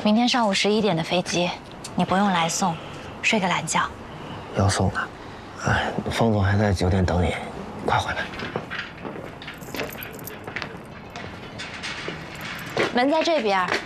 明天上午11点的飞机，你不用来送，睡个懒觉。 要送的，哎，方总还在酒店等你，快回来。 门在这边。